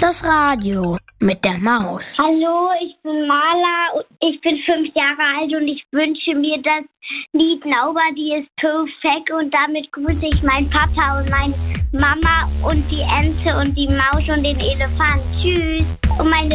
Das Radio mit der Maus. Hallo, ich bin Marla, ich bin 5 Jahre alt und ich wünsche mir das Lied Nobody is Perfect und damit grüße ich meinen Papa und meine Mama und die Ente und die Maus und den Elefant. Tschüss. Und meine